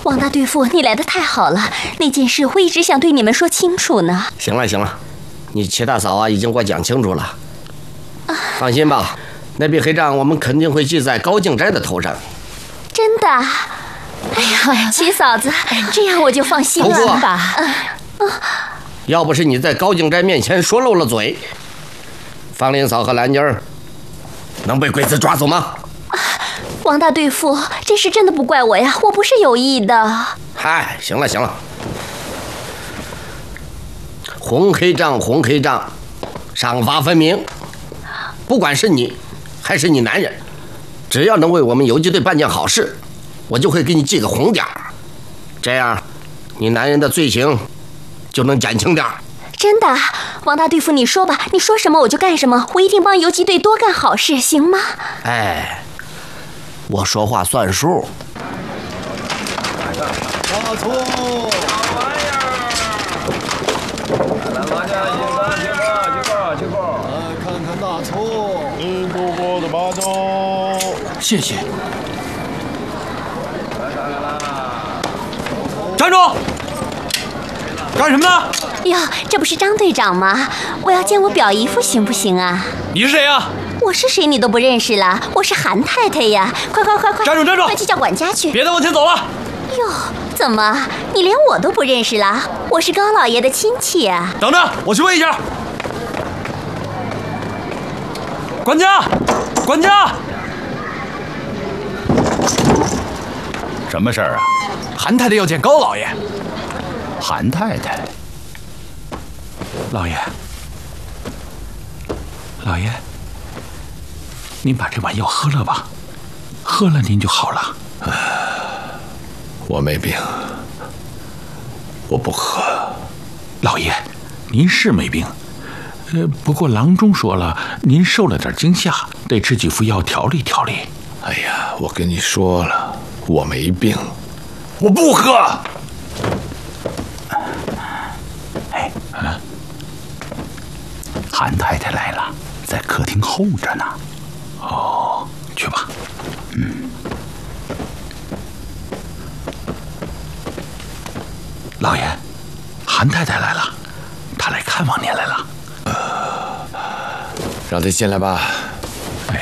王大队副，你来的太好了，那件事我一直想对你们说清楚呢。 行了，你齐大嫂啊已经给我讲清楚了。放心吧，那笔黑账我们肯定会记在高静斋的头上。 真的？哎呀，齐嫂子，这样我就放心了吧。 要不是你在高静斋面前说漏了嘴，方林嫂和兰妮儿能被鬼子抓走吗？ 王大队副，这事真的不怪我呀，我不是有意的。 嗨，行了，红黑账，赏罚分明。不管是你还是你男人，只要能为我们游击队办件好事，我就会给你记个红点儿，这样你男人的罪行就能减轻点儿。 真的？王大队副，你说吧，你说什么我就干什么，我一定帮游击队多干好事，行吗？ 哎，我说话算数。 大葱，好玩意儿！来，看看大葱，硬鼓鼓的巴掌。 谢谢。站住！干什么呢？ 哟，这不是张队长吗？我要见我表姨夫，行不行啊？ 你是谁呀？ 我是谁你都不认识了？我是韩太太呀！快！ 站住！ 快去叫管家去！ 别再往前走了！ 哟，怎么你连我都不认识了？我是高老爷的亲戚啊！ 等着，我去问一下。管家！ 什么事儿啊？ 韩太太要见高老爷。 韩太太， 老爷，您把这碗药喝了吧，喝了您就好了。 我没病，我不喝。 老爷，您是没病，不过郎中说了，您受了点惊吓，得吃几副药调理调理。 哎呀，我跟你说了，我没病，我不喝。韩太太来了，在客厅候着呢。 哦，去吧。老爷，韩太太来了，她来看望您来了。 让她进来吧。 哎。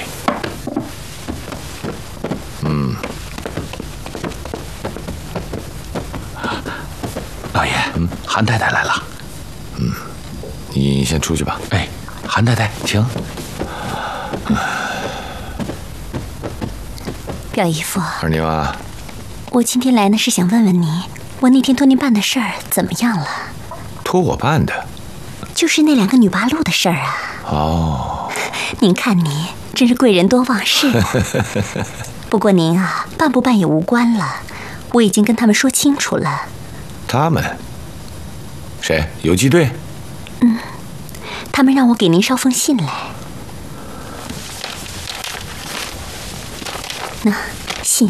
老爷，韩太太来了。 你先出去吧。 哎，韩太太，请。 表姨夫， 二妞啊， 我今天来呢是想问问你，我那天托您办的事儿怎么样了？ 托我办的？ 就是那2个女八路的事儿啊。 哦， 您看你真是贵人多忘事。不过您啊，办不办也无关了，我已经跟他们说清楚了。 他们？谁？游击队？ 他们让我给您捎封信来。那信。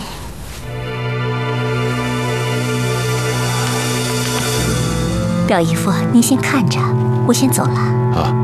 表姨夫，您先看着，我先走了。 啊。